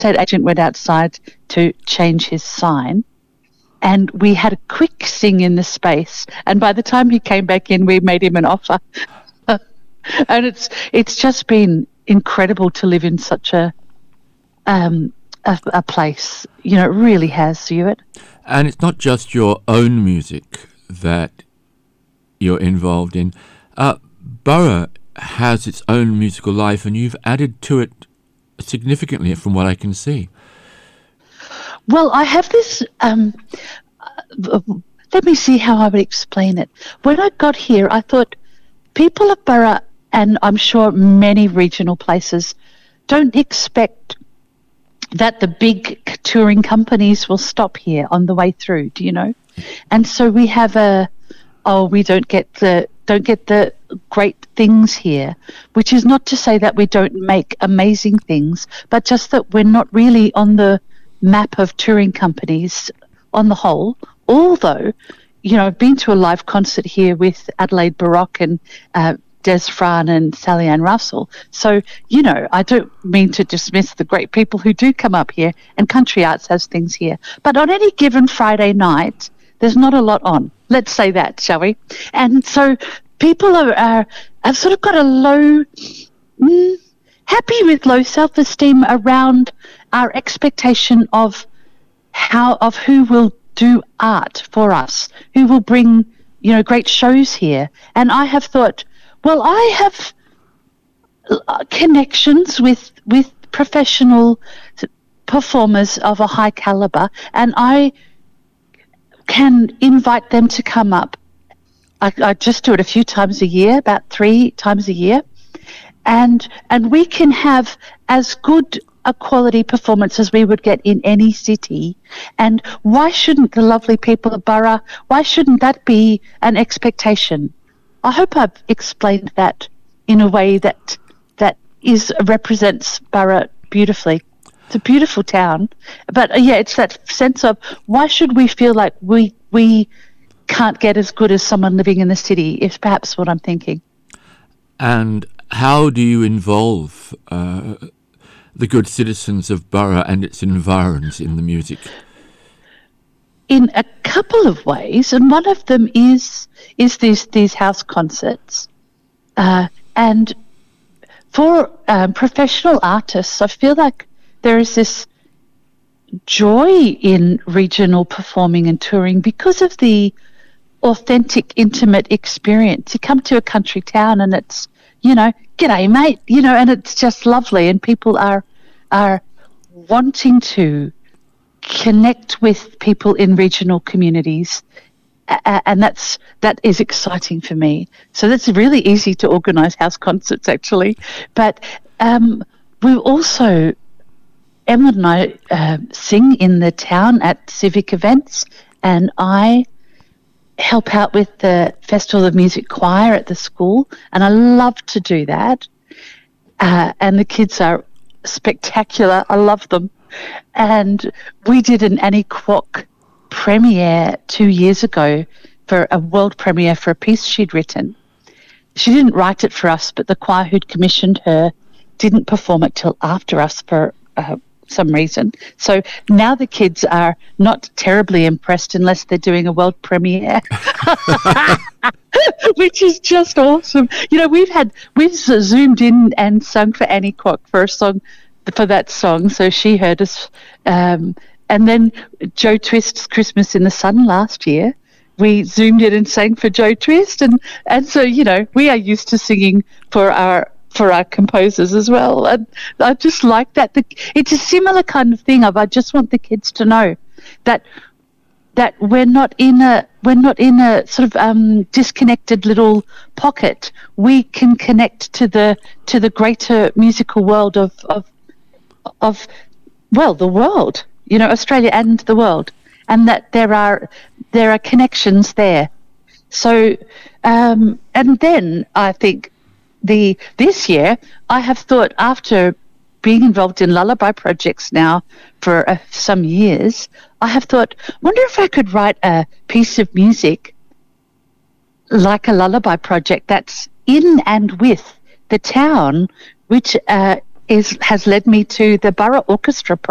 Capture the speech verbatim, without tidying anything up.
estate agent went outside to change his sign, and we had a quick sing in the space. And by the time he came back in, we made him an offer. And it's it's just been incredible to live in such a um a, a place. You know, it really has, Stuart. And it's not just your own music that you're involved in. Uh, Burra has its own musical life, and you've added to it significantly from what I can see. Well, I have this, um, uh, let me see how I would explain it. When I got here, I thought people of Burra, and I'm sure many regional places, don't expect that the big touring companies will stop here on the way through, do you know? And so we have a, oh, we don't get the, don't get the great things here, which is not to say that we don't make amazing things, but just that we're not really on the map of touring companies on the whole. Although, you know, I've been to a live concert here with Adelaide Baroque and uh, Des Fran and Sally Ann Russell. So, you know, I don't mean to dismiss the great people who do come up here, and Country Arts has things here. But on any given Friday night, there's not a lot on. Let's say that, shall we? And so people are, are have sort of got a low, mm, happy with low self-esteem around our expectation of how of who will do art for us, who will bring, you know, great shows here. And I have thought, well, I have uh, connections with with professional performers of a high caliber, and I can invite them to come up. I, I just do it a few times a year, about three times a year, and and we can have as good a quality performance as we would get in any city. And why shouldn't the lovely people of Burra, why shouldn't that be an expectation? I hope I've explained that in a way that that is represents Burra beautifully. It's a beautiful town, but uh, yeah, it's that sense of why should we feel like we we can't get as good as someone living in the city, is perhaps what I'm thinking. And how do you involve uh, the good citizens of Burra and its environs in the music? In a couple of ways, and one of them is is these these house concerts, uh, and for um, professional artists, I feel like there is this joy in regional performing and touring because of the authentic, intimate experience. You come to a country town and it's, you know, g'day mate, you know, and it's just lovely, and people are are wanting to connect with people in regional communities, uh, and that's that is exciting for me. So that's really easy to organise house concerts, actually. But um, we also, Emma and I uh, sing in the town at civic events, and I help out with the Festival of Music choir at the school, and I love to do that. Uh, and the kids are spectacular. I love them. And we did an Annie Kwok premiere two years ago for a world premiere for a piece she'd written. She didn't write it for us, but the choir who'd commissioned her didn't perform it till after us for uh, some reason. So now the kids are not terribly impressed unless they're doing a world premiere, which is just awesome. You know, we've had, we've zoomed in and sung for Annie Kwok for a song, for that song, so she heard us. Um, and then Joe Twist's Christmas in the Sun last year, we zoomed in and sang for Joe Twist, and, and so, you know, we are used to singing for our for our composers as well. And I just like that. The, it's a similar kind of thing of I just want the kids to know that that we're not in a we're not in a sort of um, disconnected little pocket. We can connect to the to the greater musical world of of of well, the world, you know, Australia and the world, and that there are there are connections there. So, um, and then I think the this year I have thought, after being involved in lullaby projects now for uh, some years, I have thought, wonder if I could write a piece of music like a lullaby project that's in and with the town, which uh, is has led me to the Burra Orchestra project.